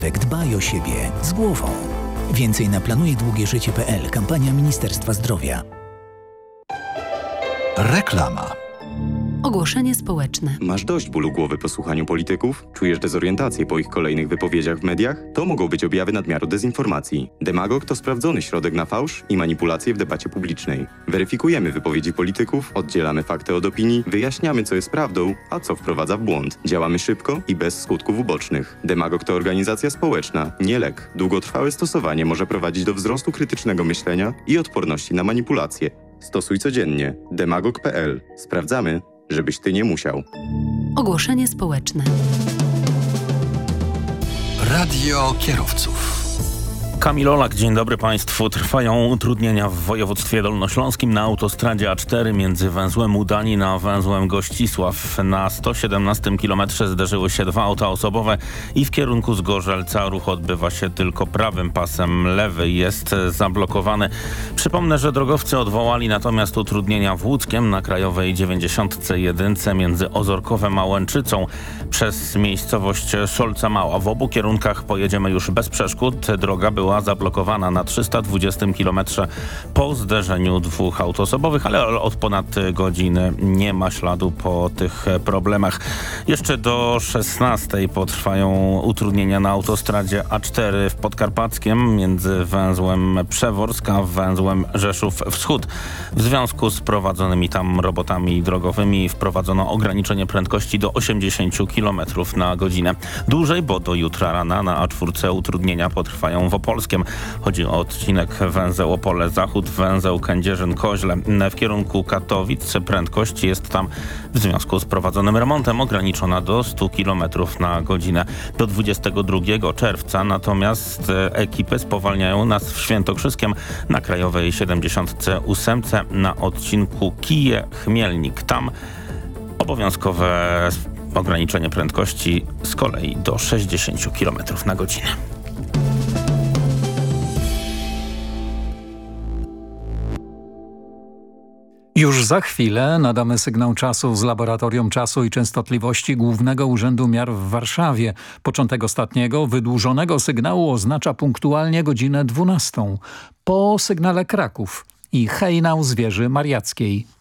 Dbaj o siebie z głową. Więcej na planujedługieżycie.pl. Kampania Ministerstwa Zdrowia. Reklama. Ogłoszenie społeczne. Masz dość bólu głowy po słuchaniu polityków? Czujesz dezorientację po ich kolejnych wypowiedziach w mediach? To mogą być objawy nadmiaru dezinformacji. Demagog to sprawdzony środek na fałsz i manipulacje w debacie publicznej. Weryfikujemy wypowiedzi polityków, oddzielamy fakty od opinii, wyjaśniamy, co jest prawdą, a co wprowadza w błąd. Działamy szybko i bez skutków ubocznych. Demagog to organizacja społeczna, nie lek. Długotrwałe stosowanie może prowadzić do wzrostu krytycznego myślenia i odporności na manipulacje. Stosuj codziennie. Demagog.pl. Sprawdzamy, żebyś ty nie musiał. Ogłoszenie społeczne. Radio kierowców. Kamil Olak, dzień dobry Państwu. Trwają utrudnienia w województwie dolnośląskim na autostradzie A4 między węzłem Udanin a węzłem Gościsław. Na 117 km zderzyły się dwa auta osobowe i w kierunku Zgorzelca ruch odbywa się tylko prawym pasem. Lewy jest zablokowany. Przypomnę, że drogowcy odwołali natomiast utrudnienia w Łódzkiem na krajowej 91 między Ozorkowem a Łęczycą przez miejscowość Szolca Mała. W obu kierunkach pojedziemy już bez przeszkód. Droga była zablokowana na 320 km po zderzeniu dwóch aut osobowych, ale od ponad godziny nie ma śladu po tych problemach. Jeszcze do 16 potrwają utrudnienia na autostradzie A4 w Podkarpackiem między węzłem Przeworsk a węzłem Rzeszów Wschód. W związku z prowadzonymi tam robotami drogowymi wprowadzono ograniczenie prędkości do 80 km na godzinę. Dłużej, bo do jutra rana na A4 utrudnienia potrwają w Opolskiem. Chodzi o odcinek węzeł Opole Zachód, węzeł Kędzierzyn-Koźle. W kierunku Katowic prędkość jest tam w związku z prowadzonym remontem ograniczona do 100 km na godzinę. Do 22 czerwca natomiast ekipy spowalniają nas w Świętokrzyskiem na krajowej 78 na odcinku Kije-Chmielnik. Tam obowiązkowe ograniczenie prędkości z kolei do 60 km na godzinę. Już za chwilę nadamy sygnał czasu z Laboratorium Czasu i Częstotliwości Głównego Urzędu Miar w Warszawie. Początek ostatniego, wydłużonego sygnału oznacza punktualnie godzinę 12. Po sygnale Kraków i hejnał z wieży Mariackiej.